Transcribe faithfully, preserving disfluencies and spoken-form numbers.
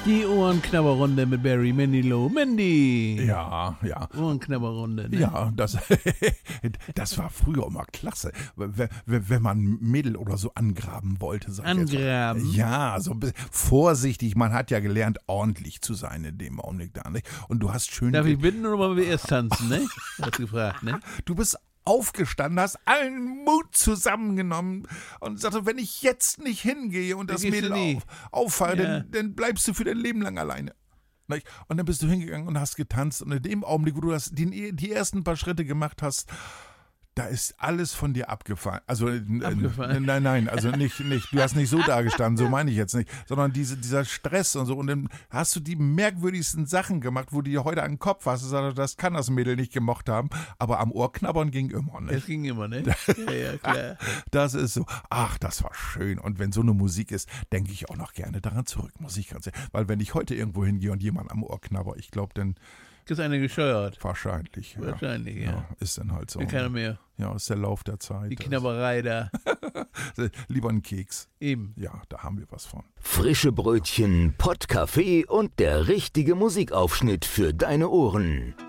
Die Ohrenknabberrunde mit Barry Manilow. Mandy! Ja, ja. Ohrenknabberrunde, ne? Ja, das, das war früher immer klasse, wenn, wenn man ein Mädel oder so angraben wollte. Sag ich jetzt mal. Angraben? Ja, so ein bisschen vorsichtig. Man hat ja gelernt, ordentlich zu sein in dem Augenblick da, nicht? Und du hast schön... Darf ich bitten oder wollen wir erst tanzen, ne? Hast gefragt, ne? Du bist aufgestanden, hast allen Mut zusammengenommen und sagte, wenn ich jetzt nicht hingehe und das Dann gehst Mädel du nie. auf, auffahre, Ja. dann, dann bleibst du für dein Leben lang alleine. Nicht? Und dann bist du hingegangen und hast getanzt und in dem Augenblick, wo du das, die, die ersten paar Schritte gemacht hast, da ist alles von dir abgefallen. Also äh, Abgefallen? nein, nein, also nicht, nicht, du hast nicht so dagestanden, so meine ich jetzt nicht, sondern diese, dieser Stress und so. Und dann hast du die merkwürdigsten Sachen gemacht, wo du dir heute an den Kopf hast. Das kann das Mädel nicht gemocht haben, aber am Ohrknabbern ging immer, Das nicht? ging immer, ne? Ja, ja, klar. Das ist so, ach, das war schön. Und wenn so eine Musik ist, denke ich auch noch gerne daran zurück, muss ich ganz ehrlich. Weil wenn ich heute irgendwo hingehe und jemand am Ohr knabber, ich glaube, dann Ist einer gescheuert. wahrscheinlich. Ja. Wahrscheinlich, ja. Ja, ist dann halt so. Will keiner mehr. Ja, ist der Lauf der Zeit. Die Knabberei da. Das- Lieber einen Keks. Eben. Ja, da haben wir was von. Frische Brötchen, Pottkaffee und der richtige Musikaufschnitt für deine Ohren.